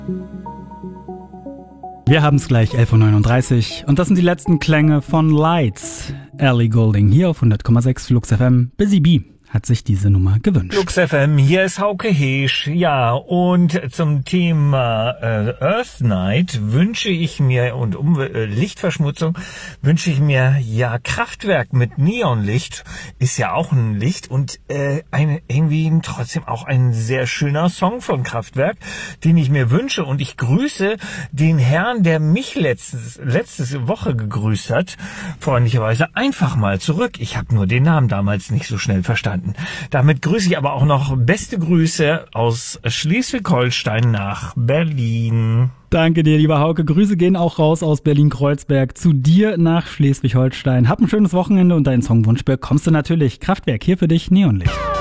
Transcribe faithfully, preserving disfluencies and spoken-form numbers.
Wir haben es gleich elf Uhr neununddreißig und das sind die letzten Klänge von Lights. Ellie Goulding hier auf hundert Komma sechs Flux F M. Busy Bee hat sich diese Nummer gewünscht. Flux F M, hier ist Hauke Heesch. Ja, und zum Thema äh, Earth Night wünsche ich mir, und um äh, Lichtverschmutzung, wünsche ich mir, ja, Kraftwerk mit Neonlicht ist ja auch ein Licht und äh, eine, irgendwie trotzdem auch ein sehr schöner Song von Kraftwerk, den ich mir wünsche. Und ich grüße den Herrn, der mich letztes, letzte Woche gegrüßt hat, freundlicherweise einfach mal zurück. Ich habe nur den Namen damals nicht so schnell verstanden. Damit grüße ich aber auch noch beste Grüße aus Schleswig-Holstein nach Berlin. Danke dir, lieber Hauke. Grüße gehen auch raus aus Berlin-Kreuzberg zu dir nach Schleswig-Holstein. Hab ein schönes Wochenende und deinen Songwunsch bekommst du natürlich. Kraftwerk, hier für dich, Neonlicht.